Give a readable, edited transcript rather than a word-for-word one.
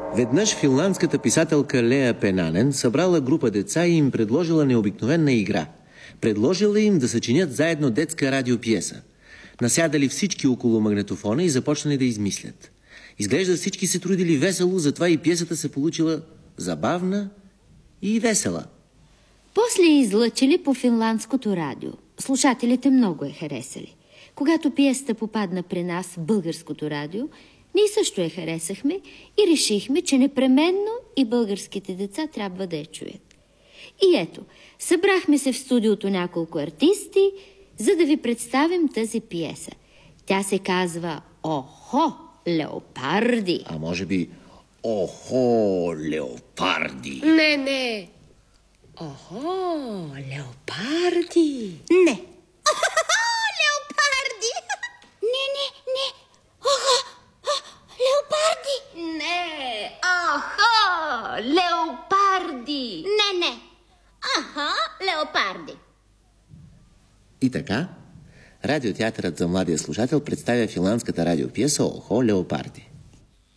Веднъж финландската писателка Леа Пенанен събрала група деца и им предложила необикновена игра. Предложила им да съчинят заедно детска радиопиеса. Насядали всички около магнетофона и започнали да измислят. Изглежда всички се трудили весело, затова и пиесата се получила забавна и весела. После излъчили по финландското радио. Слушателите много я харесали. Когато пиесата попадна при нас в българското радио, ние също я харесахме и решихме, че непременно и българските деца трябва да я чуят. И ето, събрахме се в студиото няколко артисти, за да ви представим тази пиеса. Тя се казва «Охо, леопарди». А може би «Охо, леопарди». Не. Охо, леопарди. Не. Леопарди. Не. Охо, леопарди. Не, охо, леопарди. Не. Аха, леопарди. И така, радиотеатърът за младия слушател представя финландската радиопиеса «Охо, леопарди».